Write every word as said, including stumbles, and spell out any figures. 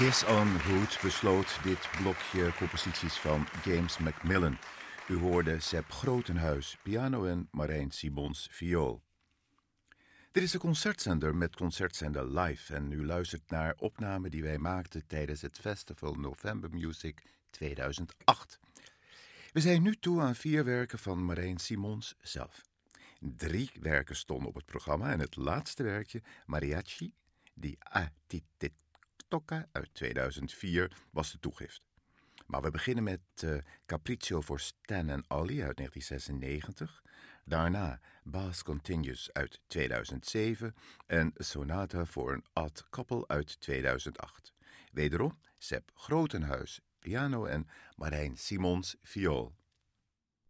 Kiss on Route besloot dit blokje composities van James Macmillan. U hoorde Sepp Grotenhuis, piano en Marijn Simons, viool. Dit is de concertzender met Concertzender Live en u luistert naar opnamen die wij maakten tijdens het festival November Music tweeduizend acht. We zijn nu toe aan vier werken van Marijn Simons zelf. Drie werken stonden op het programma en het laatste werkje, Mariachi, di Atitocca uit tweeduizend vier, was de toegift. Maar we beginnen met uh, Capriccio voor Stan en Ollie uit negentien zesennegentig. Daarna Bass Continues uit tweeduizend zeven en Sonata voor een Odd Couple uit tweeduizend acht. Wederom Sepp Grotenhuis, piano en Marijn Simons, viool.